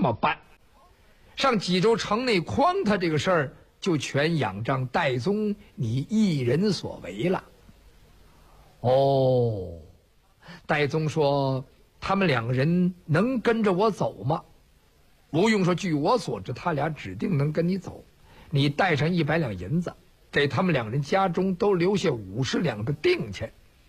么办？上济州城内诓他这个事儿，就全仰仗戴宗你一人所为了。哦，戴宗说他们两个人能跟着我走吗？吴用说据我所知，他俩指定能跟你走，你带上100两银子，给他们两人家中都留下50两的定钱。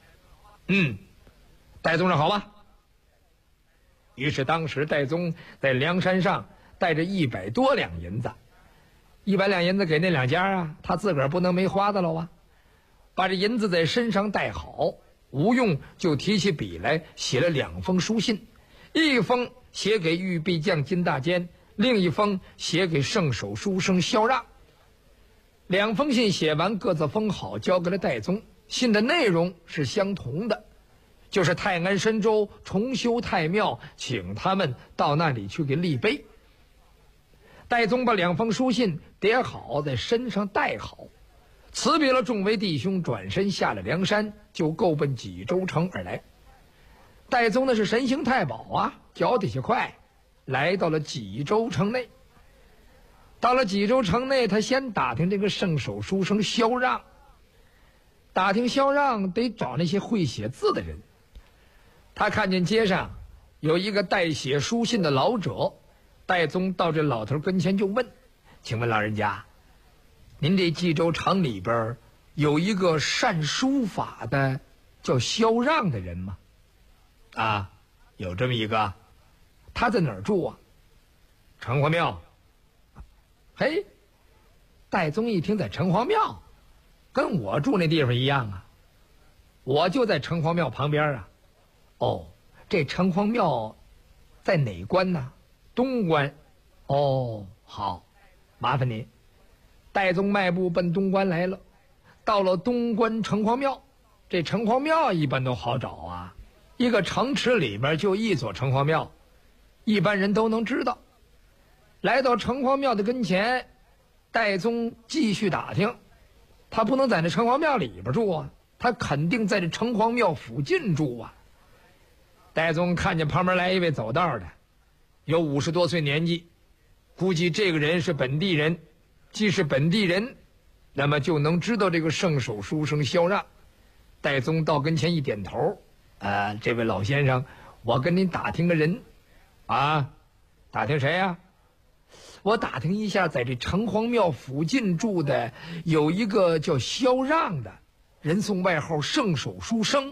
戴宗说好吧。于是当时戴宗在梁山上带着100多两银子，100两银子给那两家啊，他自个儿不能没花的了啊。把这银子在身上带好，吴用就提起笔来写了2封书信，一封写给玉壁将金大坚，另一封写给圣手书生萧让。2封信写完，各自封好，交给了戴宗。信的内容是相同的，就是泰安深州重修太庙，请他们到那里去给立碑。戴宗把2封书信叠好，在身上带好，辞别了众位弟兄，转身下了梁山，就够奔济州城而来。戴宗那是神行太保啊，脚底下快，来到了济州城内。到了济州城内，他先打听这个圣手书生萧让。打听萧让得找那些会写字的人。他看见街上有一个代写书信的老者，戴宗到这老头跟前就问：请问老人家，您这济州城里边有一个善书法的叫萧让的人吗？啊，有这么一个。他在哪儿住啊？城隍庙。嘿，戴宗一听在城隍庙，跟我住那地方一样啊，我就在城隍庙旁边啊。哦，这城隍庙在哪关呢？东关。哦，好，麻烦您。戴宗迈步奔东关来了。到了东关城隍庙，这城隍庙一般都好找啊，一个城池里边就一所城隍庙，一般人都能知道。来到城隍庙的跟前，戴宗继续打听，他不能在那城隍庙里边住啊，他肯定在这城隍庙附近住啊。戴宗看见旁边来一位走道的，有50多岁年纪，估计这个人是本地人，既是本地人，那么就能知道这个圣手书生萧让。戴宗到跟前一点头，这位老先生，我跟您打听个人啊。打听谁呀？我打听一下，在这城隍庙附近住的有一个叫萧让的人，送外号圣手书生。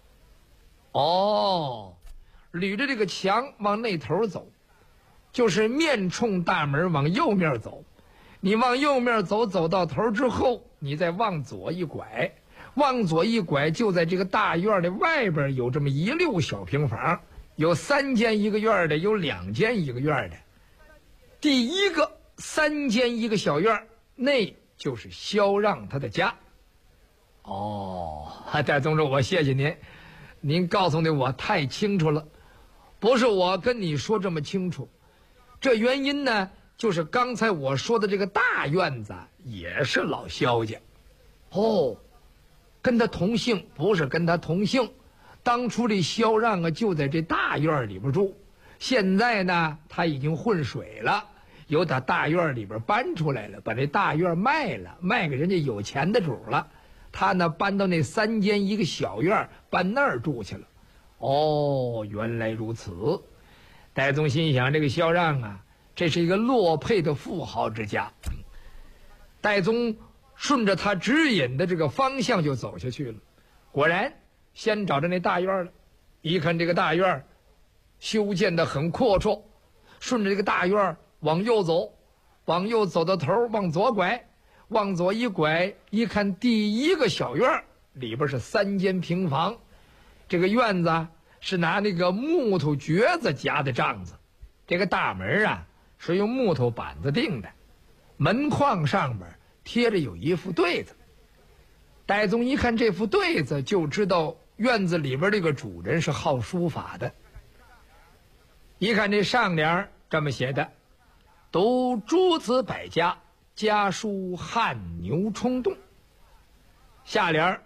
哦，捋着这个墙往那头走，就是面冲大门往右面走，你往右面走，走到头之后，你再往左一拐，往左一拐，就在这个大院的外边有这么一溜小平房，有3间一个院的，有2间一个院的。第一个3间一个小院，那就是萧让他的家。哦，戴宗说，我谢谢您，您告诉的我太清楚了。不是我跟你说这么清楚，这原因呢，就是刚才我说的这个大院子也是老萧家。哦，跟他同姓不是跟他同姓，当初这萧让啊就在这大院里边住，现在呢他已经混水了，由他大院里边搬出来了，把这大院卖了，卖给人家有钱的主了。他呢搬到那3间一个小院，搬那儿住去了。哦，原来如此。戴宗心想，这个萧让啊，这是一个落魄的富豪之家。戴宗顺着他指引的这个方向就走下去了。果然先找着那大院了，一看这个大院修建得很阔绰，顺着这个大院往右走，往右走到头，往左拐，往左一拐，一看第一个小院里边是3间平房。这个院子是拿那个木头橛子夹的帐子，这个大门啊是用木头板子钉的，门框上面贴着有一副对子。戴宗一看这副对子，就知道院子里边这个主人是好书法的。一看这上联这么写的：读诸子百家，家书汗牛充栋。下联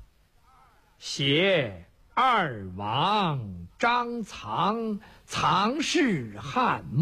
写二王张藏，藏是汉